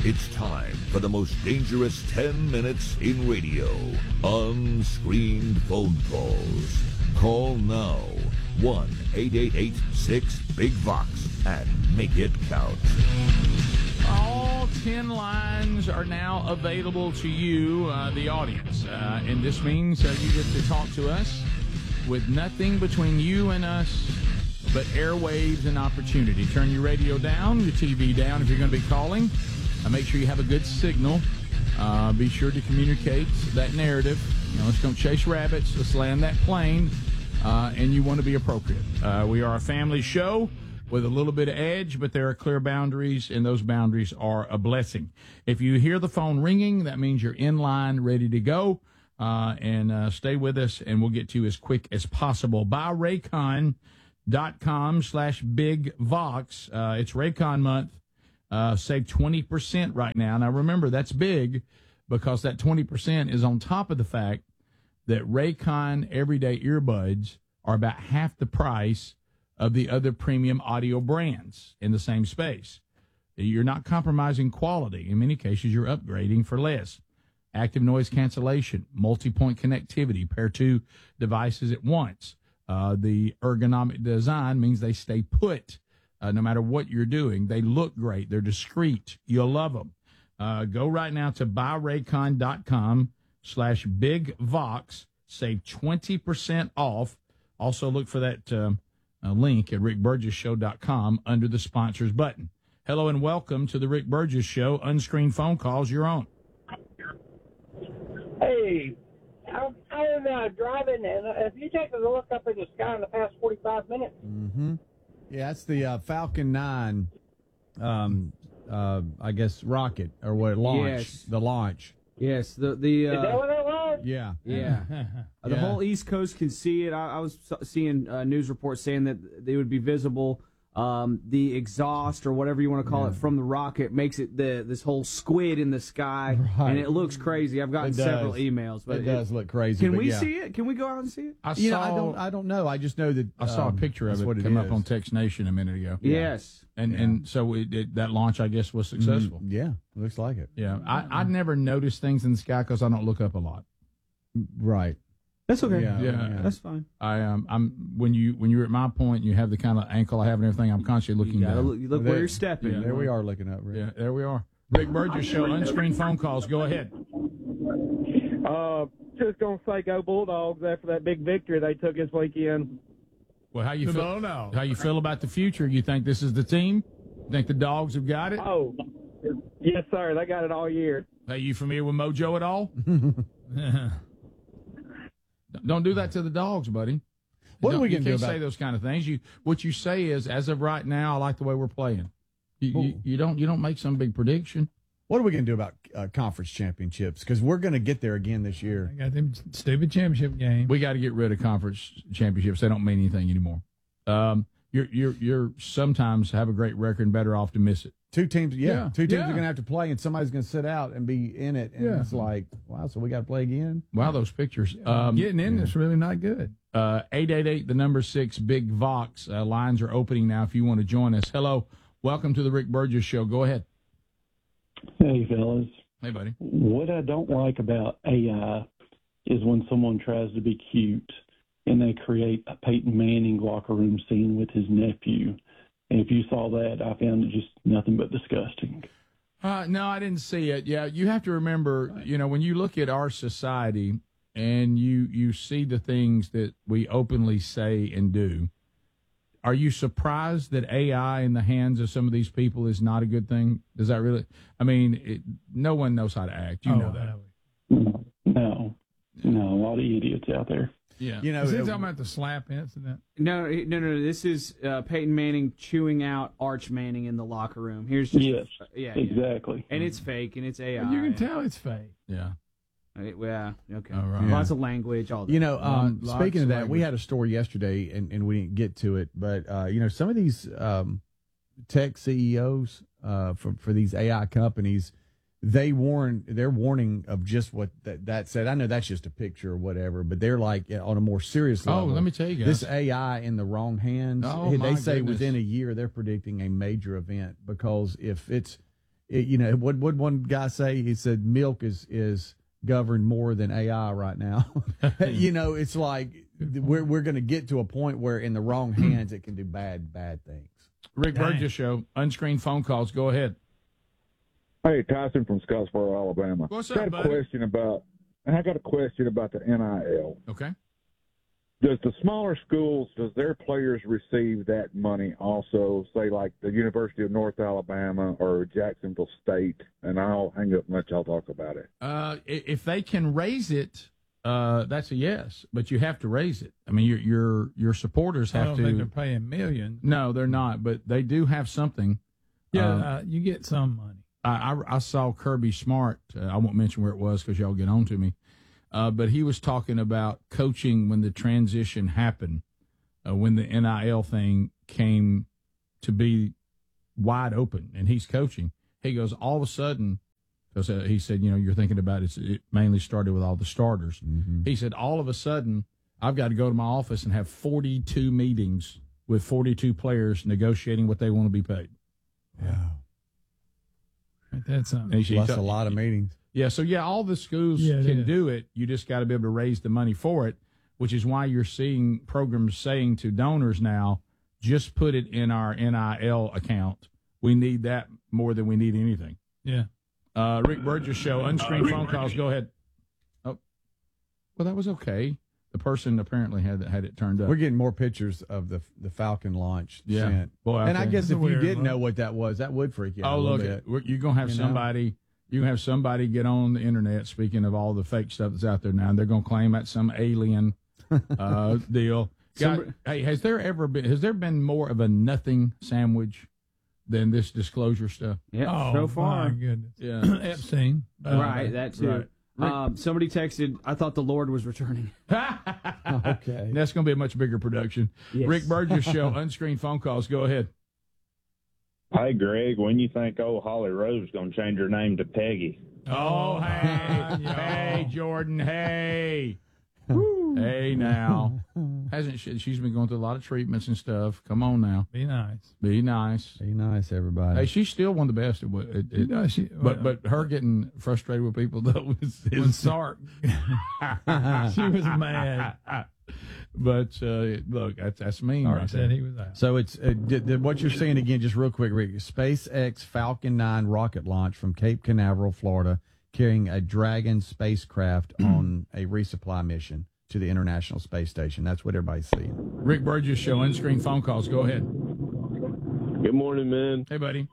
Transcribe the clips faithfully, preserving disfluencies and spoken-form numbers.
It's time for the most dangerous ten minutes in radio. Unscreened phone calls. Call now. one eight eight eight six big vox and make it count. All ten lines are now available to you, uh, the audience. Uh, and this means uh, you get to talk to us with nothing between you and us but airwaves and opportunity. Turn your radio down, your T V down if you're going to be calling. Uh, make sure you have a good signal. Uh, be sure to communicate that narrative. You know, let's don't chase rabbits. Let's land that plane. Uh, and you want to be appropriate. Uh, we are a family show with a little bit of edge, but there are clear boundaries, and those boundaries are a blessing. If you hear the phone ringing, that means you're in line, ready to go. Uh, and uh, stay with us, and we'll get to you as quick as possible. Buy Raycon. Dot com slash Big Vox. Uh, it's Raycon month. Uh, save twenty percent right now. Now remember, that's big because that twenty percent is on top of the fact that Raycon everyday earbuds are about half the price of the other premium audio brands in the same space. You're not compromising quality. In many cases, you're upgrading for less. Active noise cancellation, multi-point connectivity, pair two devices at once. Uh, the ergonomic design means they stay put uh, no matter what you're doing. They look great. They're discreet. You'll love them. Uh, go right now to buyraycon.com slash Big Vox. Save twenty percent off. Also look for that uh, uh, link at rick burgess show dot com under the sponsors button. Hello and welcome to the Rick Burgess Show. Unscreened phone calls. You're on. Hey. I'm, I'm uh, driving, and uh, if you take a look up in the sky in the past forty-five minutes. Mm-hmm. Yeah, that's the uh, Falcon nine, um, uh, I guess, rocket, or what, launch, yes. the launch. Yes, the... the uh, Is that what it was? Yeah. Yeah. uh, the Yeah. whole East Coast can see it. I, I was seeing uh, news reports saying that they would be visible. Um, the exhaust, or whatever you want to call Yeah. it, from the rocket makes it the this whole squid in the sky, Right. and it looks crazy. I've gotten It does. several emails, but It does look crazy. Can but we yeah. see it? Can we go out and see it? I You know, saw, I don't. I don't know. I just know that I saw um, a picture of that's it what come it up on is. Text Nation a minute ago. Yes. And Yeah. and so it, it, that launch, I guess, was successful. Mm, yeah, looks like it. Yeah, I, I never notice things in the sky because I don't look up a lot. Right. That's okay. Yeah, Yeah. That's fine. I um I'm when you when you're at my point, you have the kind of ankle I have and everything. I'm constantly looking You, gotta down. look, you look There- where you're stepping. yeah, There we are looking up. Rick. Yeah, there we are. Rick Burgess Show, unscreened phone calls. Go ahead. Uh, just going to say go Bulldogs after that big victory they took this weekend. Well, how you feel? How you feel about the future? You think this is the team? You think the Dogs have got it? Oh, yes, sir. They got it all year. Hey, you familiar with Mojo at all? Don't do that to the Dogs, buddy. What are Don't- we you gonna do can't about say those kind of things. You what you say is, as of right now, I like the way we're playing. You, you, you don't you don't make some big prediction. What are we going to do about uh, conference championships? Because we're going to get there again this year. I got them stupid championship game. We got to get rid of conference championships. They don't mean anything anymore. Um, you're you're you're sometimes have a great record and better off to miss it. Two teams, yeah, Yeah, two teams yeah. are going to have to play, and somebody's going to sit out and be in it, and Yeah. it's like, wow, so we got to play again. Wow, those pictures. Um, Getting in is really not good. uh, eight eight eight, the number six, Big Vox. Uh, lines are opening now if you want to join us. Hello. Welcome to the Rick Burgess Show. Go ahead. Hey, fellas. Hey, buddy. What I don't like about A I is when someone tries to be cute and they create a Peyton Manning locker room scene with his nephew. And if you saw that, I found it just nothing but disgusting. Uh, no, I didn't see it. Yeah, you have to remember, you know, when you look at our society and you, you see the things that we openly say and do, are you surprised that A I in the hands of some of these people is not a good thing? Does that really? I mean, it, no one knows how to act. You Oh, know that. No, no, no, a lot of idiots out there. Yeah. You know, Is he it- talking about the slap incident? No, no, no, no. This is uh, Peyton Manning chewing out Arch Manning in the locker room. Here's just Yes, uh, yeah, yeah, exactly. and it's fake and it's A I. You can tell it's fake. Yeah. It, yeah, okay. All right. Lots of language, all that. You know, um, Lots speaking of of that, we language. had a story yesterday, and, and we didn't get to it, but uh, you know, some of these um, tech C E Os uh, for for these A I companies, they warn they're warning of just what that, that said. I know that's just a picture or whatever, but they're like on a more serious Oh, level. let me tell you guys. This A I in the wrong hands. Oh, they my say goodness. within a year they're predicting a major event because if it's it, you know, what would one guy say? He said milk is is governed more than A I right now. You know, it's like we're we're going to get to a point where in the wrong hands it can do bad bad things. Rick Burgess Show, unscreened phone calls. Go ahead. Hey, Tyson from Scottsboro, Alabama. What's I got up, a buddy? question about, and I got a question about the N I L. Okay. Does the smaller schools, does their players receive that money also, say like the University of North Alabama or Jacksonville State? And I'll hang up and let y'all talk about it. Uh, i- if they can raise it, uh, that's a yes. But you have to raise it. I mean, your your your supporters I have don't to. think they're paying millions. No, they're not. But they do have something. Yeah, Um, uh, you get some money. I, I, I saw Kirby Smart. Uh, I won't mention where it was because y'all get on to me. Uh, but he was talking about coaching when the transition happened, uh, when the N I L thing came to be wide open, and he's coaching. He goes, all of a sudden, because uh, he said, you know, you're thinking about it, it mainly started with all the starters. Mm-hmm. He said, all of a sudden, I've got to go to my office and have forty-two meetings with forty-two players negotiating what they want to be paid. Yeah, That's something. And he- that's a lot of meetings. Yeah, so yeah, all the schools Yeah, it can is. do it. You just got to be able to raise the money for it, which is why you're seeing programs saying to donors now, just put it in our N I L account. We need that more than we need anything. Yeah. Uh, Rick Burgess Show, unscreened phone calls. Go ahead. Oh, well, that was okay. The person apparently had had it turned up. We're getting more pictures of the the Falcon launch Yeah. sent. Boy, and I okay. guess It's a if you weird didn't look. know what that was, that would freak you out Oh, a little look, bit. it. We're- you're gonna have You know? somebody. You can have somebody get on the internet. Speaking of all the fake stuff that's out there now, they're gonna claim that's some alien uh, deal. Guy, Somebody- hey, has there ever been? Has there been more of a nothing sandwich than this disclosure stuff? Yeah, Oh, so far. my goodness. Yeah. Epstein. Uh, right, that too. right. Rick- Um, somebody texted, I thought the Lord was returning. Okay. That's going to be a much bigger production. Yes. Rick Burgess Show, unscreened phone calls. Go ahead. Hey, Greg, when you think old Holly Rose going to change her name to Peggy? Oh, hey, yeah. hey, Jordan, hey, hey, now, hasn't she? She's been going through a lot of treatments and stuff. Come on now, Be nice. be nice. Be nice, everybody. Hey, she's still one of the best at what. It, it, Yeah, she- but but her getting frustrated with people though is, When is Sark, she was mad. But uh, look, that's that's mean. Sark Right said there. he was out. So it's uh, did, did what you're saying again, just real quick, Rick. SpaceX Falcon nine rocket launch from Cape Canaveral, Florida, carrying a Dragon spacecraft on a resupply mission to the International Space Station. That's what everybody's seeing. Rick Burgess Show, unscreened phone calls. Go ahead. Good morning, man. Hey, buddy.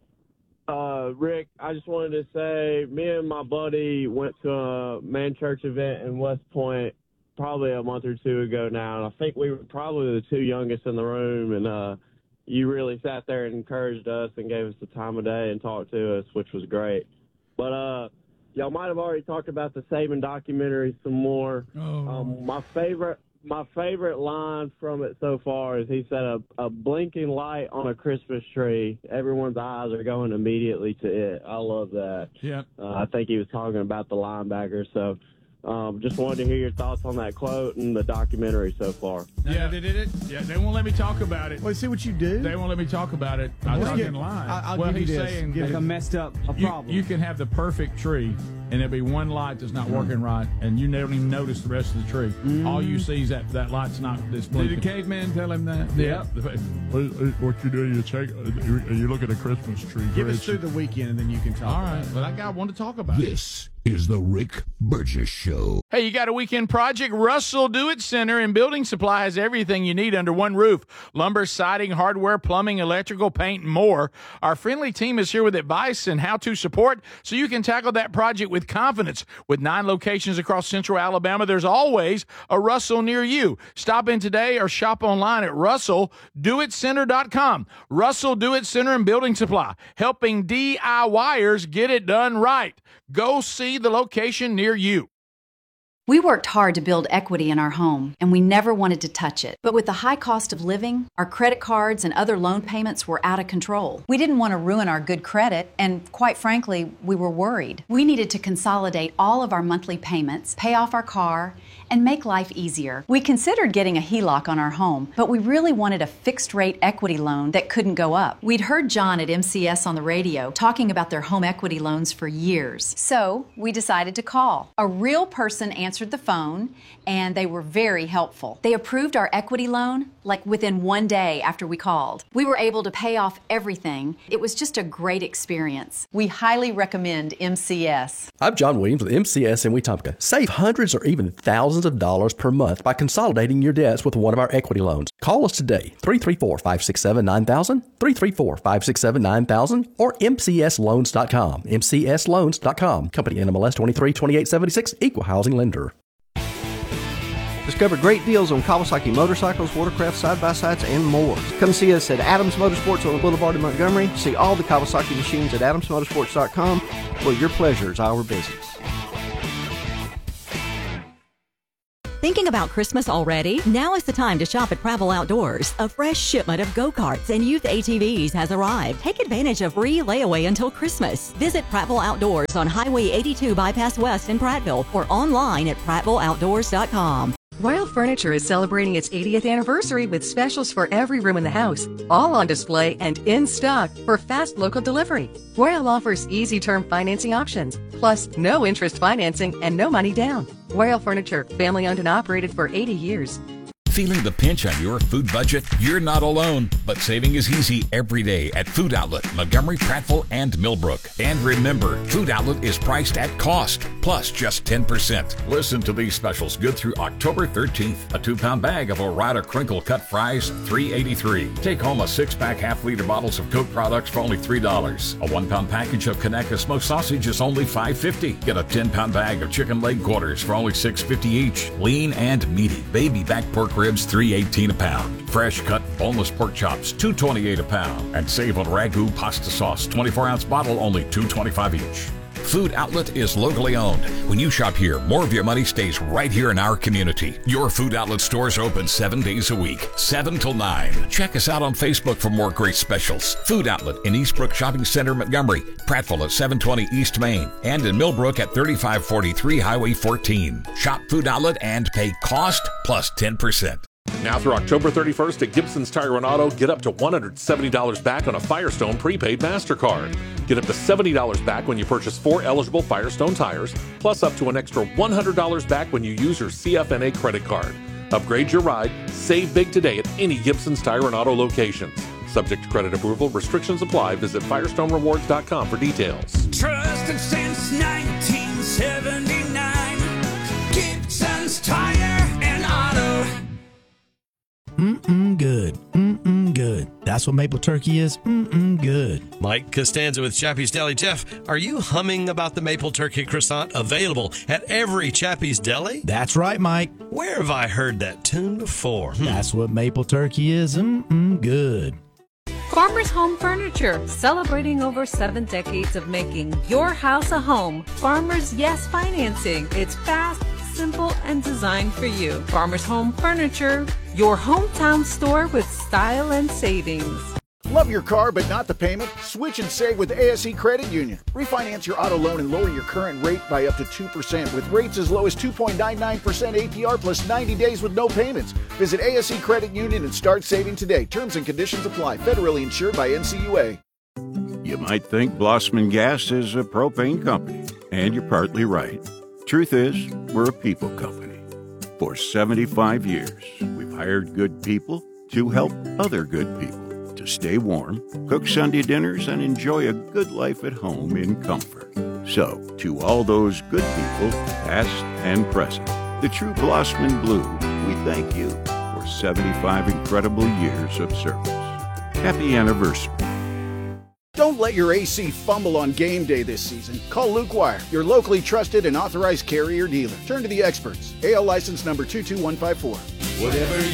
Uh, Rick, I just wanted to say, me and my buddy went to a man church event in West Point probably a month or two ago now, and I think we were probably the two youngest in the room, and uh, you really sat there and encouraged us and gave us the time of day and talked to us, which was great. But uh, y'all might have already talked about the Saban documentary some more. Oh, Um, my favorite, my favorite line from it so far is he said, "A, a blinking light on a Christmas tree. Everyone's eyes are going immediately to it." I love that. Yeah. Uh, I think he was talking about the linebacker. So, um, just wanted to hear your thoughts on that quote and the documentary so far. Yeah, they did it. Yeah, they won't let me talk about it. Well, see what you do. They won't let me talk about it. I Let's was get- in line. I- I'll well, give you he's this. saying Give Like it- a messed up a you, problem. you can have the perfect tree, and there'll be one light that's not working right, and you never even notice the rest of the tree. All you see is that that light's not this did blinking. the caveman tell him that? Yeah. What, what you do? You take you, you look at a Christmas tree. Give us Gretchen. through the weekend, and then you can talk. All about right. it. Well, that guy wanted to talk about it. This is the Rick Burgess Show. Hey, you got a weekend project? Russell Do It Center and Building Supply has everything you need under one roof. Lumber, siding, hardware, plumbing, electrical, paint, and more. Our friendly team is here with advice and how-to support so you can tackle that project with confidence. With nine locations across central Alabama, there's always a Russell near you. Stop in today or shop online at russell do it center dot com. Russell Do It Center and Building Supply, helping DIYers get it done right. Go see the location near you. We worked hard to build equity in our home, and we never wanted to touch it. But with the high cost of living, our credit cards and other loan payments were out of control. We didn't want to ruin our good credit, and quite frankly, we were worried. We needed to consolidate all of our monthly payments, pay off our car, and make life easier. We considered getting a H E L O C on our home, but we really wanted a fixed-rate equity loan that couldn't go up. We'd heard John at M C S on the radio talking about their home equity loans for years. So we decided to call. A real person answered the phone, and they were very helpful. They approved our equity loan like within one day after we called. We were able to pay off everything. It was just a great experience. We highly recommend M C S. I'm John Williams with M C S in Wetumpka. Save hundreds or even thousands of dollars per month by consolidating your debts with one of our equity loans. Call us today, three three four, five six seven, nine thousand, three three four, five six seven, nine thousand, or M C S loans dot com. M C S loans dot com. Company N M L S twenty-three twenty-eight seventy-six, Equal Housing Lender. Discover great deals on Kawasaki motorcycles, watercraft, side-by-sides, and more. Come see us at Adams Motorsports on the Boulevard in Montgomery. See all the Kawasaki machines at adams motorsports dot com. Well, your pleasure is our business. Thinking about Christmas already? Now is the time to shop at Prattville Outdoors. A fresh shipment of go-karts and youth A T Vs has arrived. Take advantage of free layaway until Christmas. Visit Prattville Outdoors on Highway eighty-two Bypass West in Prattville or online at prattville outdoors dot com. Royal Furniture is celebrating its eightieth anniversary with specials for every room in the house, all on display and in stock for fast local delivery. Royal offers easy term financing options, plus no interest financing and no money down. Royal Furniture, family owned and operated for eighty years. Feeling the pinch on your food budget? You're not alone, but saving is easy every day at Food Outlet, Montgomery, Prattville, and Millbrook. And remember, Food Outlet is priced at cost, plus just ten percent. Listen to these specials good through October thirteenth. A two-pound bag of Ore-Ida crinkle cut fries, three eighty-three. Take home a six-pack half-liter bottles of Coke products for only three dollars. A one-pound package of Conecuh smoked sausage is only five fifty. Get a ten-pound bag of chicken leg quarters for only six fifty each. Lean and meaty baby back pork ribs, three eighteen a pound. Fresh cut boneless pork chops, two twenty-eight a pound. And save on Ragu pasta sauce, twenty-four ounce bottle, only two twenty-five each. Food Outlet is locally owned. When you shop here, more of your money stays right here in our community. Your Food Outlet stores are open seven days a week, seven till nine. Check us out on Facebook for more great specials. Food Outlet in Eastbrook Shopping Center, Montgomery, Prattville at seven twenty East Main, and in Millbrook at thirty-five forty-three Highway fourteen. Shop Food Outlet and pay cost plus ten percent. Now through October thirty-first at Gibson's Tire and Auto, get up to one hundred seventy dollars back on a Firestone prepaid MasterCard. Get up to seventy dollars back when you purchase four eligible Firestone tires, plus up to an extra one hundred dollars back when you use your C F N A credit card. Upgrade your ride, save big today at any Gibson's Tire and Auto locations. Subject to credit approval, restrictions apply. Visit firestone rewards dot com for details. Trusted since nineteen seventy-nine, Gibson's Tire and Auto. Mm-mm good. Mm-mm good. That's what maple turkey is. Mm-mm good. Mike Costanza with Chappie's Deli. Jeff, are you humming about the maple turkey croissant available at every Chappie's Deli? That's right, Mike. Where have I heard that tune before? Hmm. That's what maple turkey is. Mm-mm good. Farmers Home Furniture, celebrating over seven decades of making your house a home. Farmers Yes Financing. It's fast, simple, and designed for you. Farmers Home Furniture, your hometown store with style and savings. Love your car but not the payment? Switch and save with A S E Credit Union. Refinance your auto loan and lower your current rate by up to two percent with rates as low as two point nine nine percent A P R plus ninety days with no payments. Visit A S E Credit Union and start saving today. Terms and conditions apply. Federally insured by N C U A. You might think Blossman Gas is a propane company, and you're partly right. Truth is, we're a people company. For seventy-five years, we've hired good people to help other good people to stay warm, cook Sunday dinners, and enjoy a good life at home in comfort. So, to all those good people, past and present, the true Blossman Blue, we thank you for seventy-five incredible years of service. Happy anniversary. Don't let your A C fumble on game day this season. Call Luke Wire, your locally trusted and authorized carrier dealer. Turn to the experts. A L license number two two one five four. Whatever